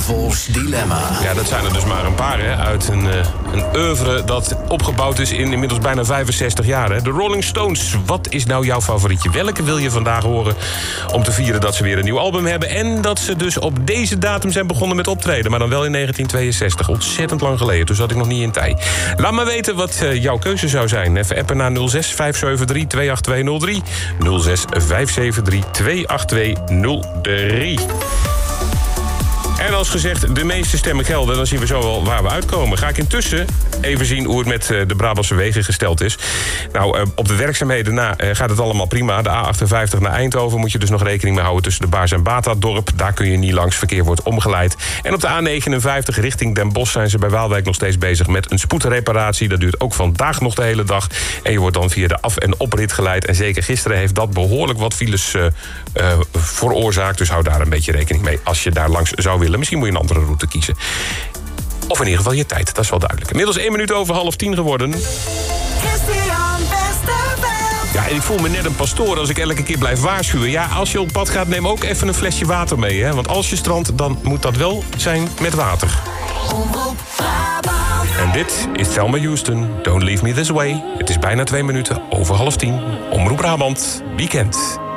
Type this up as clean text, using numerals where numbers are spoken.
Vols Dilemma. Ja, dat zijn er dus maar een paar, hè, uit een oeuvre dat opgebouwd is in inmiddels bijna 65 jaar. Hè. De Rolling Stones, wat is nou jouw favorietje? Welke wil je vandaag horen om te vieren dat ze weer een nieuw album hebben... en dat ze dus op deze datum zijn begonnen met optreden, maar dan wel in 1962. Ontzettend lang geleden, toen zat ik nog niet in tij. Laat me weten wat jouw keuze zou zijn. Even appen naar 06 573 28203. 06 573 28203. En als gezegd, de meeste stemmen gelden. Dan zien we zo wel waar we uitkomen. Ga ik intussen even zien hoe het met de Brabantse wegen gesteld is. Nou, op de werkzaamheden na gaat het allemaal prima. De A58 naar Eindhoven moet je dus nog rekening mee houden... tussen de Baars en Batadorp. Daar kun je niet langs, verkeer wordt omgeleid. En op de A59 richting Den Bosch zijn ze bij Waalwijk nog steeds bezig... met een spoedreparatie. Dat duurt ook vandaag nog de hele dag. En je wordt dan via de af- en oprit geleid. En zeker gisteren heeft dat behoorlijk wat files veroorzaakt. Dus hou daar een beetje rekening mee als je daar langs zou willen. Misschien moet je een andere route kiezen. Of in ieder geval je tijd, dat is wel duidelijk. Inmiddels 1 minuut over 9:30 geworden. Ja, en ik voel me net een pastoor als ik elke keer blijf waarschuwen. Ja, als je op pad gaat, neem ook even een flesje water mee. Hè? Want als je strandt, dan moet dat wel zijn met water. En dit is Thelma Houston, Don't Leave Me This Way. Het is bijna 2 minuten over 9:30. Omroep Brabant, weekend.